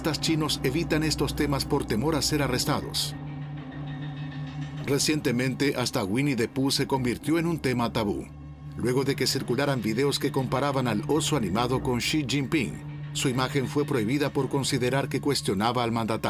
artistas chinos evitan estos temas por temor a ser arrestados. Recientemente, hasta Winnie the Pooh se convirtió en un tema tabú, luego de que circularan videos que comparaban al oso animado con Xi Jinping. Su imagen fue prohibida por considerar que cuestionaba al mandatario.